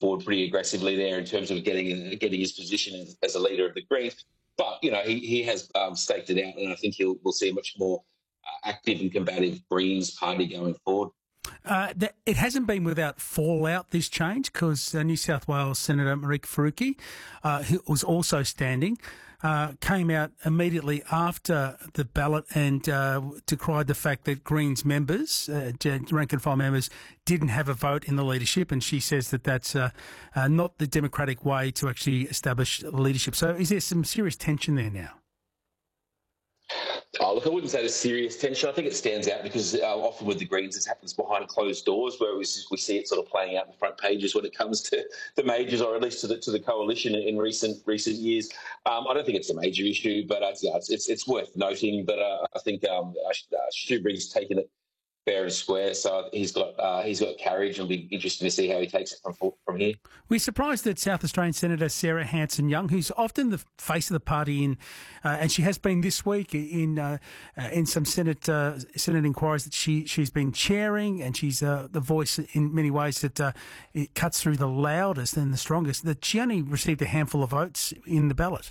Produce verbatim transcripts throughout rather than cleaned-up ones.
forward pretty aggressively there in terms of getting getting his position as, as a leader of the Greens. But, you know, he, he has um, staked it out, and I think he'll we'll see a much more uh, active and combative Greens party going forward. Uh, th- it hasn't been without fallout, this change, because uh, New South Wales Senator Marieke Faruqi, uh, who was also standing, uh, came out immediately after the ballot and uh, decried the fact that Greens members, uh, rank and file members, didn't have a vote in the leadership, and she says that that's uh, uh, not the democratic way to actually establish leadership. So is there some serious tension there now? Oh, look, I wouldn't say there's serious tension. I think it stands out because uh, often with the Greens, it happens behind closed doors, where we, we see it sort of playing out in the front pages when it comes to the majors, or at least to the to the coalition in recent recent years. Um, I don't think it's a major issue, but uh, yeah, it's, it's it's worth noting. But uh, I think um, uh, Shoebury's taken it fair and square, so he's got uh, he's got carriage. It'll be interesting to see how he takes it from from here. We're surprised that South Australian Senator Sarah Hanson-Young, who's often the face of the party in, uh, and she has been this week in uh, uh, in some Senate uh, Senate inquiries that she she's been chairing, and she's uh, the voice in many ways that uh, it cuts through the loudest and the strongest. That she only received a handful of votes in the ballot.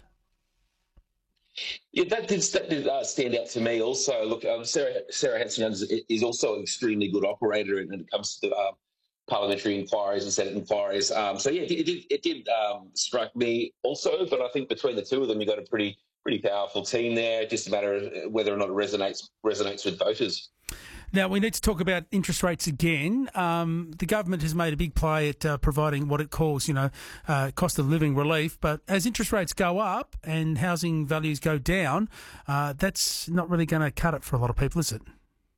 Yeah, that did, that did uh, stand out to me also. Look, um, Sarah, Sarah Hanson is, is also an extremely good operator when it comes to uh, parliamentary inquiries and Senate inquiries. Um, so, yeah, it, it did, it did um, strike me also, but I think between the two of them, you've got a pretty pretty powerful team there. It's just a matter of whether or not it resonates resonates with voters. Now, we need to talk about interest rates again. Um, the government has made a big play at uh, providing what it calls, you know, uh, cost of living relief. But as interest rates go up and housing values go down, uh, that's not really going to cut it for a lot of people, is it?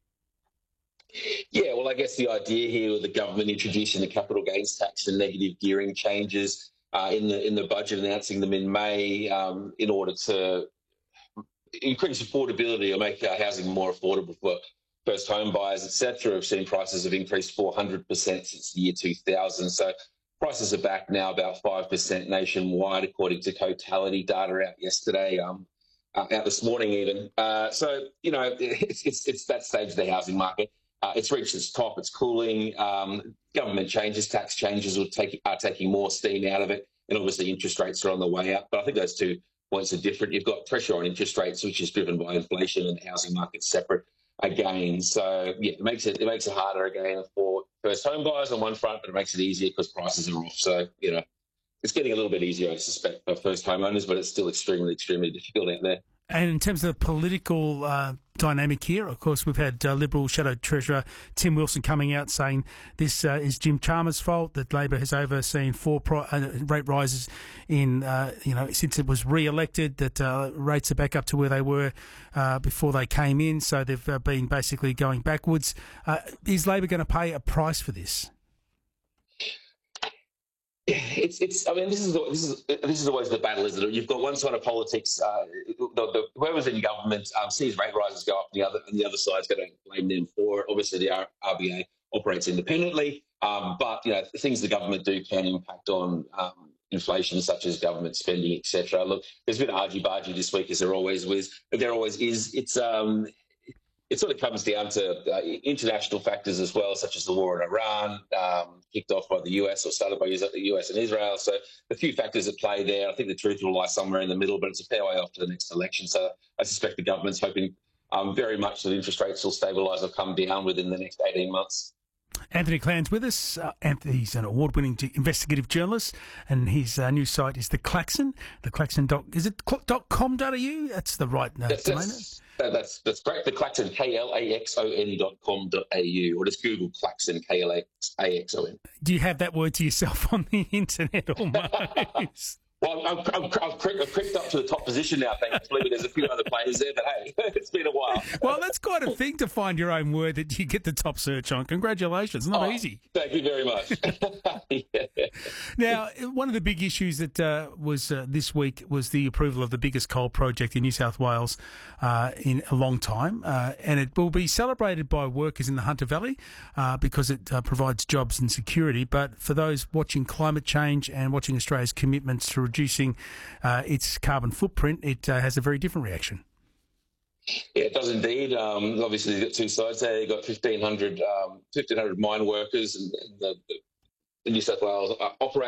Yeah, well, I guess the idea here with the government introducing the capital gains tax and negative gearing changes uh, in the in the budget, announcing them in May um, in order to increase affordability or make uh, housing more affordable for first home buyers, et cetera. We've seen prices have increased four hundred percent since the year two thousand. So prices are back now about five percent nationwide, according to Cotality data out yesterday, um, uh, out this morning even. Uh, so, you know, it's, it's, it's that stage of the housing market. Uh, it's reached its top. It's cooling. Um, government changes, tax changes will take, are taking more steam out of it. And obviously interest rates are on the way up. But I think those two points are different. You've got pressure on interest rates, which is driven by inflation, and the housing market's separate again. So, yeah, it makes it it makes it harder again for first home buyers on one front, but it makes it easier because prices are off. So, you know, it's getting a little bit easier, I suspect, for first homeowners, but it's still extremely, extremely difficult out there. And in terms of the political uh, dynamic here, of course, we've had uh, Liberal Shadow Treasurer Tim Wilson coming out saying this uh, is Jim Chalmers' fault, that Labor has overseen four pro- uh, rate rises in, uh, you know, since it was re-elected, that uh, rates are back up to where they were uh, before they came in. So they've uh, been basically going backwards. Uh, is Labor going to pay a price for this? It's, it's. I mean, this is this is this is always the battle, isn't it? You've got one side of politics, uh, the, the, whoever's in government um, sees rate rises go up, and the other and the other side's going to blame them for it. Obviously, the R B A operates independently, um, but you know, things the government do can impact on um, inflation, such as government spending, et cetera. Look, there's been argy-bargy this week, as there always was. There always is. It's um. It sort of comes down to uh, international factors as well, such as the war in Iran, um, kicked off by the U S or started by the U S and Israel. So a few factors at play there. I think the truth will lie somewhere in the middle, but it's a fair way off to the next election. So I suspect the government's hoping um, very much that interest rates will stabilise or come down within the next eighteen months. Anthony Clan's with us. Uh, Anthony's an award-winning g- investigative journalist, and his uh, new site is The Klaxon. The Klaxon dot is it dot com dot a u? That's the right uh, that's, domain. That's, uh, that's that's correct. The Klaxon, K L A X O N dot com dot a u, or just Google Klaxon, K L A X O N. Do you have that word to yourself on the internet almost? Well, I've, I've, I've, crept, I've crept up to the top position now, thankfully, but there's a few other players there, but hey, it's been a while. Well, that's quite a thing to find your own word that you get the top search on. Congratulations. Not oh, easy. Thank you very much. Yeah. Now, one of the big issues that uh, was uh, this week was the approval of the biggest coal project in New South Wales uh, in a long time, uh, and it will be celebrated by workers in the Hunter Valley uh, because it uh, provides jobs and security. But for those watching climate change and watching Australia's commitments to reducing uh, its carbon footprint, it uh, has a very different reaction. Yeah, it does indeed. Um, obviously, you've got two sides there. You've got fifteen hundred, um, fifteen hundred mine workers and, and the, the New South Wales uh, operators.